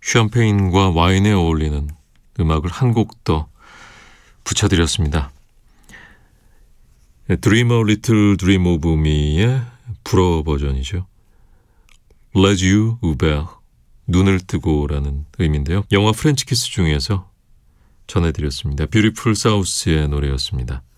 샴페인과 와인에 어울리는 음악을 한 곡 더 붙여드렸습니다. Dream a Little Dream of Me의 불어 버전이죠. Les yeux ouverts, 눈을 뜨고라는 의미인데요. 영화 프렌치 키스 중에서 전해드렸습니다. 뷰티풀 사우스의 노래였습니다.